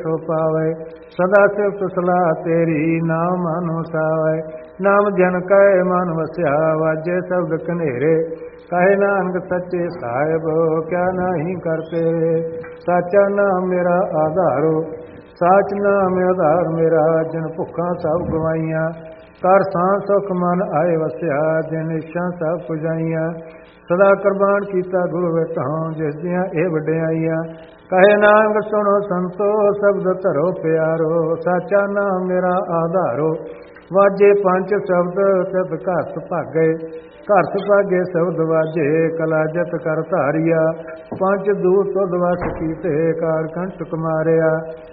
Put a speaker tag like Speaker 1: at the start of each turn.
Speaker 1: ਸੋ ਪਾਵੇ। ਸਦਾ ਸਿਫਤ ਸਲਾਹ ਤੇਰੀ ਨਾਮ ਮਨ ਵਸਾਵੇ। ਨਾਮ ਜਨ ਕੈ ਮਨ ਵਸਿਆ ਵਾਜੇ ਸ਼ਬਦ ਕਨੇਰੇ। ਕਹੇ ਨਾਨਕ ਸੱਚੇ ਸਾਹਿਬ ਕਿਆ ਨਹੀਂ ਕਰਤੇ। ਸਾਚਾ ਨਾਮ ਮੇਰਾ ਆਧਾਰੋ ਸਾਚ ਨਾਮ ਆਧਾਰ ਮੇਰਾ। ਜਿਨ ਭੁੱਖਾਂ ਸਭ ਗਵਾਈਆਂ ਕਰ ਸਾਂ ਸੁਖ ਮਨ ਆਏ ਵਸਿਆ। ਜਿਨ ਇੱਛਾ ਸਭ ਪੁਜਾਈਆਂ ਸਦਾ ਕੁਰਬਾਨ ਕੀਤਾ ਗੁਰੂ ਵਿਟਹੁ। ਜਿਸ ਦੀਆਂ ਇਹ ਵਡਿਆਈਆਂ ਕਹੇ ਨਾਨਕ ਸੁਣੋ ਸੰਤੋ ਸ਼ਬਦ ਧਰੋ ਪਿਆਰੋ। ਸਾਚਾ ਨਾਮ ਮੇਰਾ ਆਧਾਰੋ ਵਾਜੇ ਪੰਜ ਸ਼ਬਦ ਤਿਤ ਘਰ ਸੁਭਾਗੇ। ਘਰ ਸੁਭਾਗੇ ਸ਼ਬਦ ਵਾਜੇ ਕਲਾਜਤ ਕਰ ਧਾਰਿਆ। ਪੰਜ ਦੂਤ ਤੁਧ ਵਸ ਕੀਤੇ ਕਾਰ ਕੰਟਕ ਮਾਰਿਆ।